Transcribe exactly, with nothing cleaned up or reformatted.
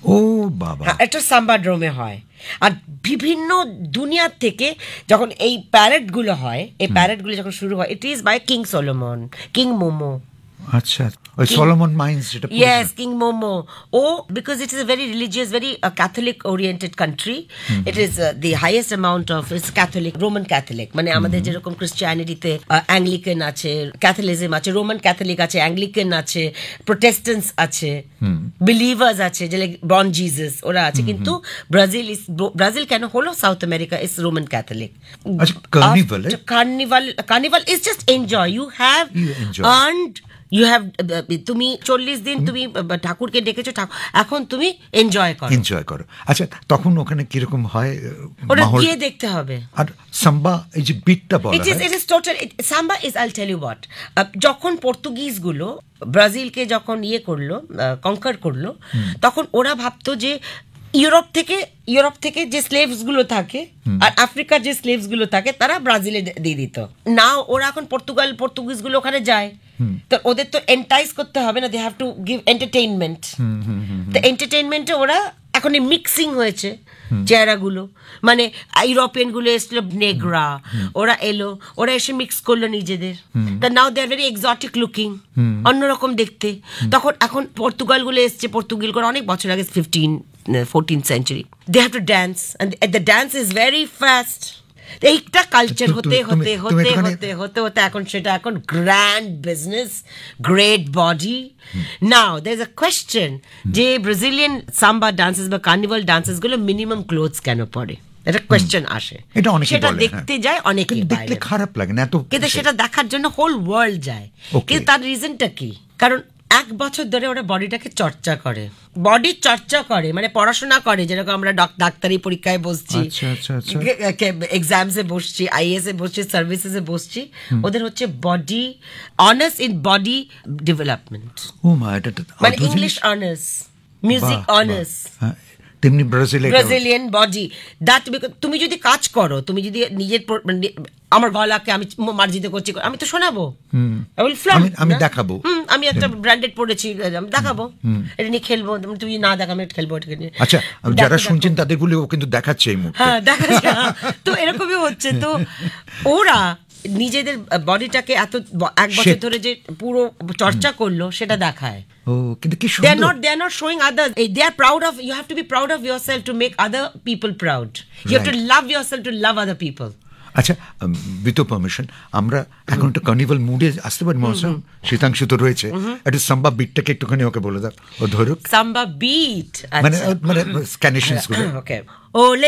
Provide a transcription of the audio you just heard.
ও বাবা, এটা সাম্বাড্রোমে হয়। আর বিভিন্ন দুনিয়ার থেকে যখন এই প্যারেডগুলো হয়, এই প্যারেডগুলো যখন শুরু হয়, it is by king Solomon, king momo. আচ্ছা, ওই সলোমন মাইন্স যেটা। Yes, King Momo. Oh, because it is a very religious, very uh, Catholic-oriented country. Mm-hmm. It is uh, the highest amount of it's Catholic, Roman Catholic. মানে আমাদের যেরকম ক্রিশ্চিয়ানিটিতে Anglican আছে, ক্যাথলিজম আছে, Roman Catholic আছে, Anglican আছে, Protestants আছে, believers আছে, যে বর্ন জিসাস ওরা আছে। কিন্তু ব্রাজিল ইজ ব্রাজিল কেন হলো south America is Roman Catholic. Carnival carnival carnival is just enjoy. You have earned, you have, তুমি চল্লিশ দিন তুমি ঠাকুরকে ডেকেছো, এখন তুমি এনজয় করো এনজয় করো আচ্ছা, তখন ওখানে কিরকম হয় ওটা গিয়ে দেখতে হবে। আর সাম্বা, এই যে বিটটা বলা হয়, it is total samba is, আইল টেল ইউ হোয়াট, যখন পর্তুগিজ গুলো ব্রাজিলকে যখন ইয়ে করলো, কনকার করলো, তখন ওরা ভাবতো যে ইউরোপ থেকে ইউরোপ থেকে যে স্লেভস গুলো থাকে আর আফ্রিকার যে স্লেভস গুলো থাকে তারা ব্রাজিলে দিয়ে দিত না। ওরা এখন পর্তুগাল পর্তুগিজ গুলো ওখানে যায়, তো ওদের তো এন্টাইজ করতে হবে না, they have to give entertainment. তো এন্টারটেইনমেন্টে ওরা এখন মিক্সিং হয়েছে চেহারাগুলো, মানে ইউরোপিয়ান গুলো এসলো, নেগ্রা ওরা এলো, ওরা এসে মিক্স করলো নিজেদের, তা নাও দে আর ভেরি এক্সোটিক লুকিং, অন্যরকম দেখতে। তখন এখন পর্তুগাল গুলো এসছে, পর্তুগিল করে অনেক বছর আগে, fifteen fourteen century, they have to dance, and the dance is very fast. এইটা কালচার হতে হতে হতে হতে হতে হতে এখন সেটা এখন grand business, great body. Now there is a question যে ব্রাজিলিয়ান সাম্বা ডান্সেস বা কার্নিভাল ডান্সেস গুলো মিনিমাম ক্লোথস কেন পরে, এটা কোয়েশ্চেন আসে। সেটা দেখতে যায় অনেকে, দেখলে খারাপ লাগে না, কিন্তু সেটা দেখার জন্য হোল ওয়ার্ল্ড যায়। কিন্তু তার রিজনটা কি? কারণ এক বছর ধরে ওরা বডিটাকে চর্চা করে, বডি চর্চা করে মানে পড়াশোনা করে, যেরকম আমরা ডাক্তারি পরীক্ষায় বসছি, এক্সামসে বসছি, আইএস এ বসছি, সার্ভিসেসে বসছি, ওদের হচ্ছে body honours in body development, মানে ইংলিশ অনার্স, মিউজিক অনার্স, তেমনি ব্রাজিলিয়ান বডি। দ্যাট তুমি যদি কাজ করো, তুমি যদি নিজের, আমার গলাকে আমি মার্জিত করছি, আমি তো শোনাবো, আমি দেখাবো, আমি একটা ব্র্যান্ডেড পড়েছি, আমি দেখাবো, এটা নিয়ে খেলবো, তুমি না দেখা আমি খেলবো এটাকে নিয়ে। আচ্ছা, যারা শুনছেন তাদের বলে ও কিন্তু দেখাচ্ছে এই মুহূর্তে, হ্যাঁ দেখাচ্ছে। তো এরকমই হচ্ছে। তো ওরা নিজেদের বডিটাকে এত এক বছর ধরে যে পুরো চর্চা করলো সেটা দেখায়। Oh, they are not they are not showing others. They are proud of, you have to be proud of yourself to make other people proud. You right. have to love yourself to love other people. আচ্ছা, with permission আমরা এখন একটু carnival মুডে আসতে পারি মৌসুম, শীতাংশ তো রয়েছে, একটু সাম্বা বিটটাকে একটুখানি ওকে বলে দাও, ও ধরুক সাম্বা বিট, মানে মানে স্ক্যানেশনস গুলো। ওকে, ওলে